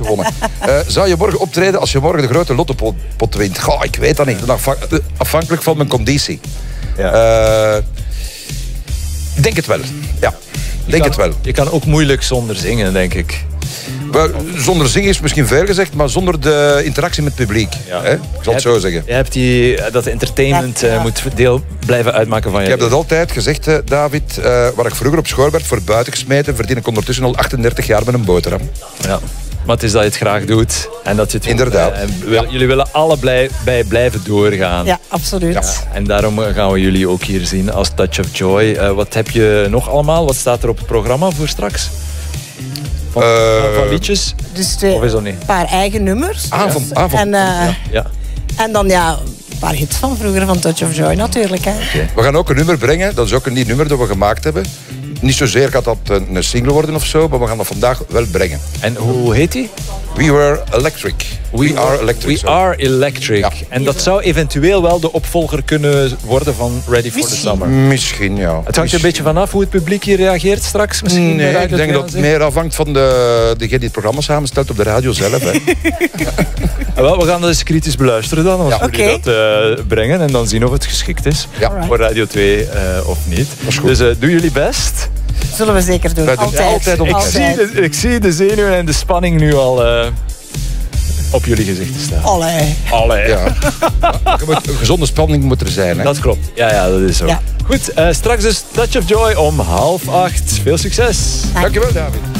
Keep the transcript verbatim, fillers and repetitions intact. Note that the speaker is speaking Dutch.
gewonnen. Uh, zou je morgen optreden als je morgen de grote lottopot wint? Goh, ik weet dat niet. Afhankelijk van mijn conditie. Ja. Uh, ik denk het wel. Ja, denk kan, het wel. Je kan ook moeilijk zonder zingen, denk ik. Well, zonder zingen is misschien veel gezegd, maar zonder de interactie met het publiek. Ja. Hè? Ik zal het zo zeggen. Je hebt die, dat entertainment ja, ja. Uh, moet deel blijven uitmaken van je. Ik heb dat altijd gezegd, uh, David. Uh, waar ik vroeger op school werd voor buiten gesmeten, verdien ik ondertussen al achtendertig jaar met een boterham. Ja. Maar het is dat je het graag doet. En dat je het Inderdaad. Uh, en wil, ja. Jullie willen allebei bij blijven doorgaan. Ja, absoluut. Ja. En daarom gaan we jullie ook hier zien als Touch of Joy. Uh, wat heb je nog allemaal? Wat staat er op het programma voor straks? Van, uh, van liedjes? Dus twee, of is dat niet? Een paar eigen nummers. Avond, avond. En, uh, ja. Ja. en dan ja, een paar hits van vroeger van Touch of Joy natuurlijk. Hè. Okay. We gaan ook een nummer brengen. Dat is ook een nieuw nummer dat we gemaakt hebben. Niet zozeer gaat dat een single worden of zo, maar we gaan dat vandaag wel brengen. En hoe heet die? We Were Electric. We, we Are Electric. We Are Electric. Ja. En dat zou eventueel wel de opvolger kunnen worden van Ready for Misschien. the Summer. Misschien, ja. Het hangt er een beetje vanaf hoe het publiek hier reageert straks. Misschien nee, ik denk dat het meer afhangt van de, degene die het programma samenstelt op de radio zelf. Hè. Wel, we gaan dat eens kritisch beluisteren dan, als ja. we okay. dat uh, brengen. En dan zien of het geschikt is ja. voor Radio twee uh, of niet. Dus uh, doe jullie best. Zullen we zeker doen. Wij doen altijd. altijd op ik, zie de, ik zie de zenuwen en de spanning nu al uh, op jullie gezichten staan. Allee. Allee. Ja. Een gezonde spanning moet er zijn. Hè? Dat klopt. Ja, ja, dat is zo. Ja. Goed, uh, straks dus Touch of Joy om half acht. Veel succes. Dank je wel, David.